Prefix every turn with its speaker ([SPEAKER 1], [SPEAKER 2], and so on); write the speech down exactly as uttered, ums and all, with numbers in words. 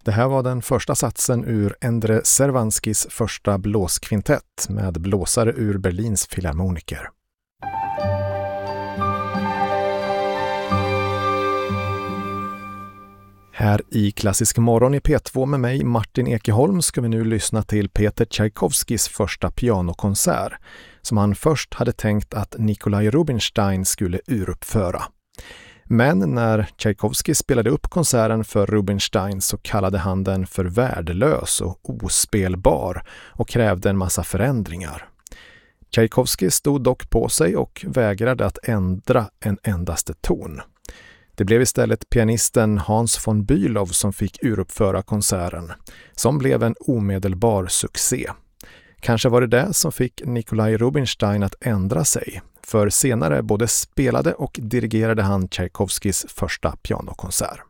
[SPEAKER 1] Det här var den första satsen ur Endre Cervanskis första blåskvintett med blåsare ur Berlins filharmoniker. Här i Klassisk morgon i P två med mig, Martin Ekeholm, ska vi nu lyssna till Peter Tchaikovskys första pianokonsert, som han först hade tänkt att Nikolaj Rubinstein skulle uruppföra. Men när Tchaikovsky spelade upp konserten för Rubinstein så kallade han den för värdelös och ospelbar och krävde en massa förändringar. Tchaikovsky stod dock på sig och vägrade att ändra en endaste ton. Det blev istället pianisten Hans von Bülow som fick uruppföra konserten, som blev en omedelbar succé. Kanske var det det som fick Nikolaj Rubinstein att ändra sig, för senare både spelade och dirigerade han Tchaikovskys första pianokonsert.